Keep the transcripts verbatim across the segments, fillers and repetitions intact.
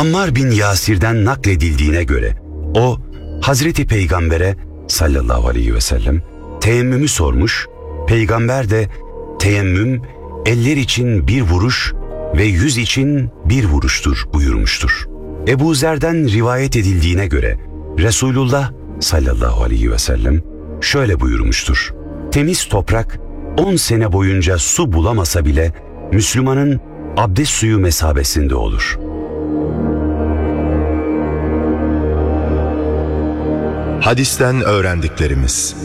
Ammar bin Yasir'den nakledildiğine göre o Hazreti Peygamber'e sallallahu aleyhi ve sellem teyemmümü sormuş, Peygamber de teyemmüm eller için bir vuruş ve yüz için bir vuruştur buyurmuştur. Ebu Zer'den rivayet edildiğine göre Resulullah sallallahu aleyhi ve sellem şöyle buyurmuştur: temiz toprak on sene boyunca su bulamasa bile Müslümanın abdest suyu mesabesinde olur. Hadisten öğrendiklerimiz.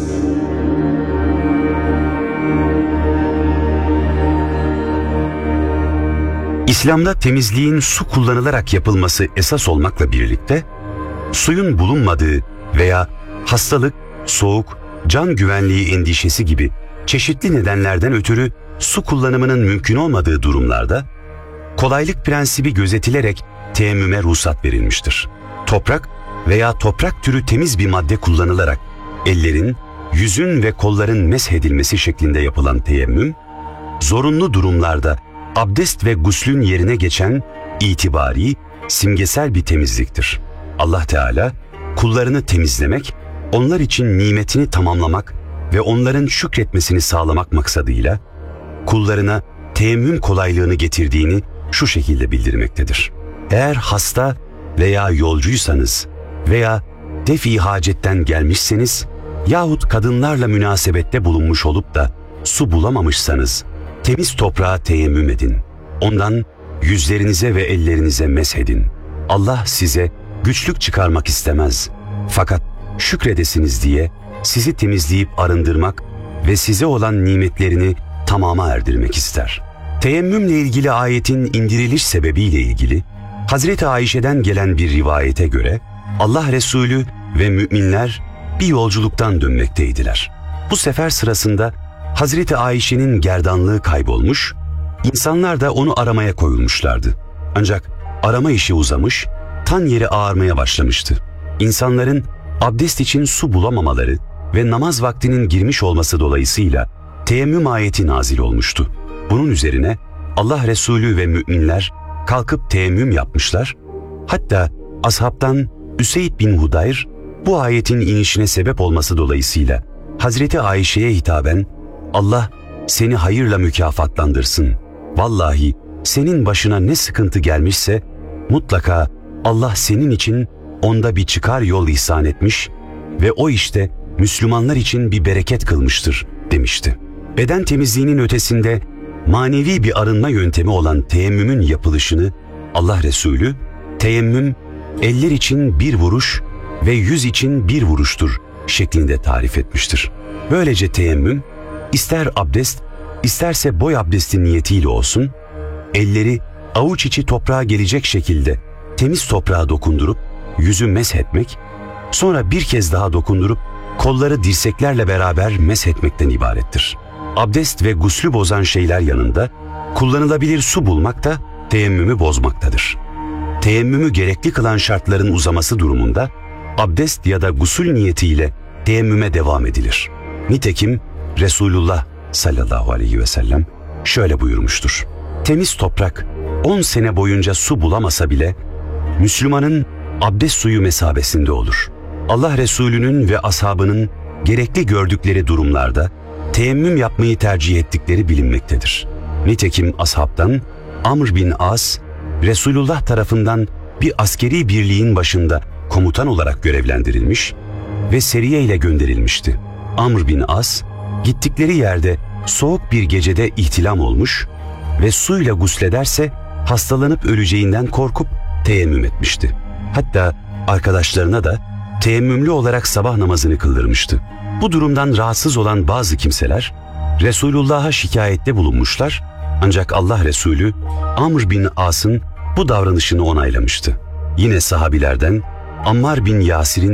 İslam'da temizliğin su kullanılarak yapılması esas olmakla birlikte, suyun bulunmadığı veya hastalık, soğuk, can güvenliği endişesi gibi çeşitli nedenlerden ötürü su kullanımının mümkün olmadığı durumlarda, kolaylık prensibi gözetilerek teyemmüme ruhsat verilmiştir. Toprak veya toprak türü temiz bir madde kullanılarak ellerin, yüzün ve kolların meshedilmesi şeklinde yapılan teyemmüm, zorunlu durumlarda abdest ve guslün yerine geçen itibari, simgesel bir temizliktir. Allah Teala kullarını temizlemek, onlar için nimetini tamamlamak ve onların şükretmesini sağlamak maksadıyla kullarına teyemmüm kolaylığını getirdiğini şu şekilde bildirmektedir. Eğer hasta veya yolcuysanız veya defi hacetten gelmişseniz yahut kadınlarla münasebette bulunmuş olup da su bulamamışsanız temiz toprağa teyemmüm edin. Ondan yüzlerinize ve ellerinize meshedin. Allah size güçlük çıkarmak istemez. Fakat şükredesiniz diye sizi temizleyip arındırmak ve size olan nimetlerini tamama erdirmek ister. Teyemmümle ilgili ayetin indiriliş sebebiyle ilgili Hazreti Ayşe'den gelen bir rivayete göre Allah Resulü ve müminler bir yolculuktan dönmekteydiler. Bu sefer sırasında Hazreti Ayşe'nin gerdanlığı kaybolmuş, insanlar da onu aramaya koyulmuşlardı. Ancak arama işi uzamış, tan yeri ağarmaya başlamıştı. İnsanların abdest için su bulamamaları ve namaz vaktinin girmiş olması dolayısıyla teyemmüm ayeti nazil olmuştu. Bunun üzerine Allah Resulü ve müminler kalkıp teyemmüm yapmışlar. Hatta ashabtan Üseyd bin Hudayr bu ayetin inişine sebep olması dolayısıyla Hazreti Ayşe'ye hitaben Allah seni hayırla mükafatlandırsın. Vallahi senin başına ne sıkıntı gelmişse mutlaka Allah senin için onda bir çıkar yol ihsan etmiş ve o işte Müslümanlar için bir bereket kılmıştır demişti. Beden temizliğinin ötesinde manevi bir arınma yöntemi olan teyemmümün yapılışını Allah Resulü teyemmüm eller için bir vuruş ve yüz için bir vuruştur şeklinde tarif etmiştir. Böylece teyemmüm ister abdest isterse boy abdesti niyetiyle olsun, elleri avuç içi toprağa gelecek şekilde temiz toprağa dokundurup yüzü meshetmek, sonra bir kez daha dokundurup kolları dirseklerle beraber meshetmekten ibarettir. Abdest ve guslü bozan şeyler yanında kullanılabilir su bulmak da teyemmümü bozmaktadır. Teyemmümü gerekli kılan şartların uzaması durumunda abdest ya da gusül niyetiyle teyemmüme devam edilir. Nitekim Resulullah sallallahu aleyhi ve sellem şöyle buyurmuştur: temiz toprak on sene boyunca su bulamasa bile Müslümanın abdest suyu mesabesinde olur. Allah Resulü'nün ve ashabının gerekli gördükleri durumlarda teyemmüm yapmayı tercih ettikleri bilinmektedir. Nitekim ashabtan Amr bin As, Resulullah tarafından bir askeri birliğin başında komutan olarak görevlendirilmiş ve seriye ile gönderilmişti. Amr bin As, gittikleri yerde soğuk bir gecede ihtilam olmuş ve suyla guslederse hastalanıp öleceğinden korkup teyemmüm etmişti. Hatta arkadaşlarına da teyemmümlü olarak sabah namazını kıldırmıştı. Bu durumdan rahatsız olan bazı kimseler Resulullah'a şikayette bulunmuşlar, ancak Allah Resulü Amr bin As'ın bu davranışını onaylamıştı. Yine sahabilerden Ammar bin Yasir'in